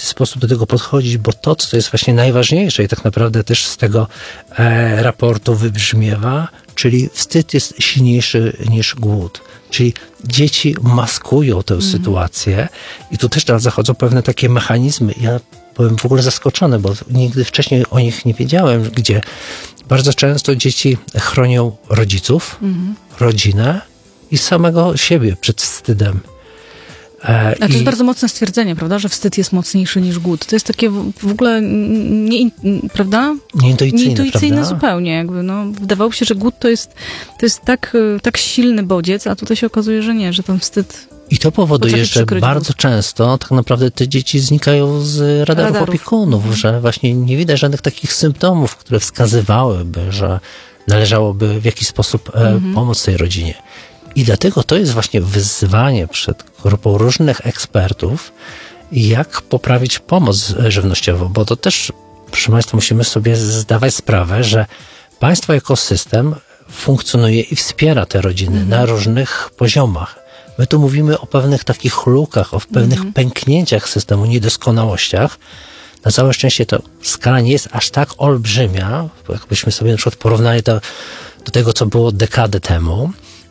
jaki sposób do tego podchodzić, bo to, co jest właśnie najważniejsze i tak naprawdę też z tego raportu wybrzmiewa, czyli wstyd jest silniejszy niż głód. Czyli dzieci maskują tę sytuację i tu też zachodzą pewne takie mechanizmy. Ja byłem w ogóle zaskoczony, bo nigdy wcześniej o nich nie wiedziałem, gdzie bardzo często dzieci chronią rodziców, rodzinę i samego siebie przed wstydem. A to jest bardzo mocne stwierdzenie, prawda, że wstyd jest mocniejszy niż głód. To jest takie w ogóle, prawda? Nieintuicyjne zupełnie. Jakby, no, wydawałoby się, że głód to jest tak silny bodziec, a tutaj się okazuje, że nie, że ten wstyd... I to powoduje, że bardzo często tak naprawdę te dzieci znikają z radarów opiekunów, że właśnie nie widać żadnych takich symptomów, które wskazywałyby, że należałoby w jakiś sposób pomóc tej rodzinie. I dlatego to jest właśnie wyzwanie przed grupą różnych ekspertów, jak poprawić pomoc żywnościową, bo to też, proszę Państwa, musimy sobie zdawać sprawę, że państwo jako system funkcjonuje i wspiera te rodziny na różnych poziomach. My tu mówimy o pewnych takich lukach, o pewnych pęknięciach systemu, niedoskonałościach. Na całe szczęście ta skala nie jest aż tak olbrzymia, jakbyśmy sobie na przykład porównali to do tego, co było dekadę temu,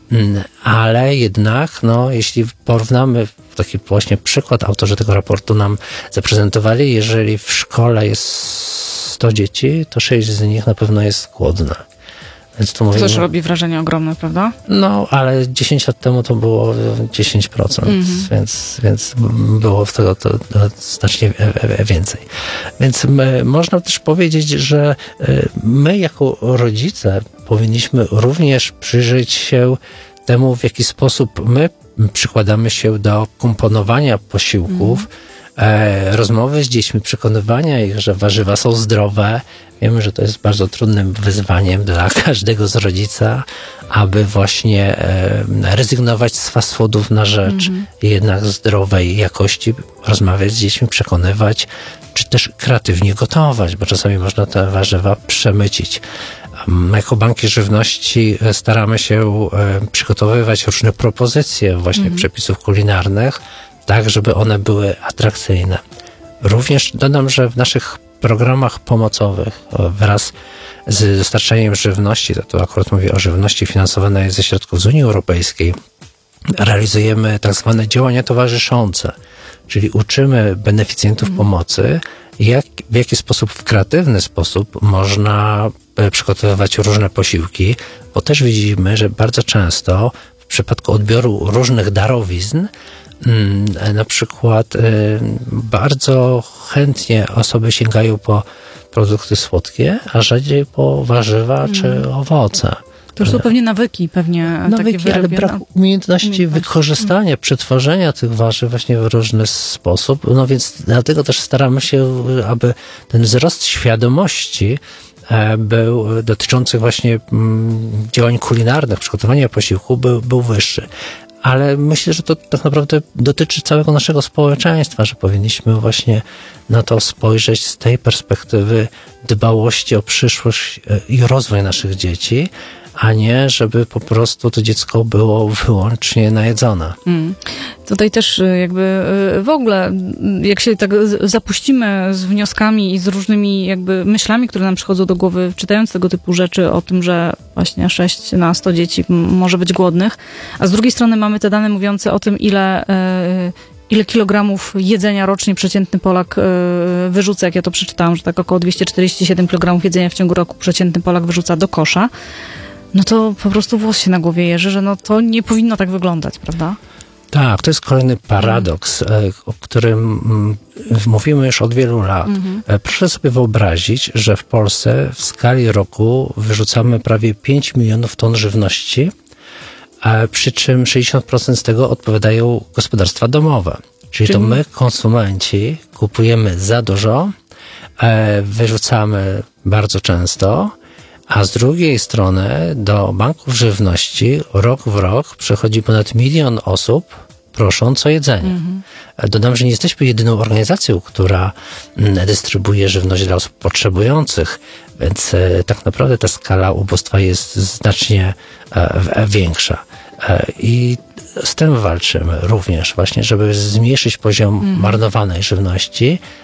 ale jednak, no, jeśli porównamy, taki właśnie przykład autorzy tego raportu nam zaprezentowali, jeżeli w szkole jest 100 dzieci, to 6 z nich na pewno jest głodne. Więc to też robi wrażenie ogromne, prawda? No, ale 10 lat temu to było 10%, więc było tego to znacznie więcej. Więc można też powiedzieć, że my jako rodzice powinniśmy również przyjrzeć się temu, w jaki sposób my przykładamy się do komponowania posiłków, rozmowy z dziećmi, przekonywania ich, że warzywa są zdrowe. Wiemy, że to jest bardzo trudnym wyzwaniem dla każdego z rodzica, aby właśnie rezygnować z fast foodów na rzecz jednak zdrowej jakości, rozmawiać z dziećmi, przekonywać, czy też kreatywnie gotować, bo czasami można te warzywa przemycić. Jako banki żywności staramy się przygotowywać różne propozycje właśnie przepisów kulinarnych, tak, żeby one były atrakcyjne. Również dodam, że w naszych programach pomocowych wraz z dostarczaniem żywności, to akurat mówię o żywności finansowanej ze środków z Unii Europejskiej, realizujemy tak zwane działania towarzyszące, czyli uczymy beneficjentów pomocy, w jaki sposób, w kreatywny sposób można przygotowywać różne posiłki, bo też widzimy, że bardzo często w przypadku odbioru różnych darowizn na przykład bardzo chętnie osoby sięgają po produkty słodkie, a rzadziej po warzywa czy owoce. To już są pewnie nawyki, takie ale brak umiejętności wykorzystania, przetworzenia tych warzyw właśnie w różny sposób. No więc dlatego też staramy się, aby ten wzrost świadomości był dotyczący właśnie działań kulinarnych, przygotowania posiłku był wyższy. Ale myślę, że to tak naprawdę dotyczy całego naszego społeczeństwa, że powinniśmy właśnie na to spojrzeć z tej perspektywy dbałości o przyszłość i rozwój naszych dzieci, a nie żeby po prostu to dziecko było wyłącznie najedzone. Tutaj też jakby w ogóle, jak się tak zapuścimy z wnioskami i z różnymi jakby myślami, które nam przychodzą do głowy, czytając tego typu rzeczy o tym, że właśnie 6 na 100 dzieci może być głodnych, a z drugiej strony mamy te dane mówiące o tym, ile kilogramów jedzenia rocznie przeciętny Polak wyrzuca, jak ja to przeczytałam, że tak około 247 kg jedzenia w ciągu roku przeciętny Polak wyrzuca do kosza, no to po prostu włos się na głowie jeży, że no to nie powinno tak wyglądać, prawda? Tak, to jest kolejny paradoks, o którym mówimy już od wielu lat. Proszę sobie wyobrazić, że w Polsce w skali roku wyrzucamy prawie 5 milionów ton żywności, przy czym 60% z tego odpowiadają gospodarstwa domowe. Czyli to my, konsumenci, kupujemy za dużo, wyrzucamy bardzo często, a z drugiej strony do banków żywności rok w rok przychodzi ponad 1 milion osób prosząc o jedzenie. Dodam, że nie jesteśmy jedyną organizacją, która dystrybuuje żywność dla osób potrzebujących, więc tak naprawdę ta skala ubóstwa jest znacznie większa. I z tym walczymy również właśnie, żeby zmniejszyć poziom marnowanej żywności,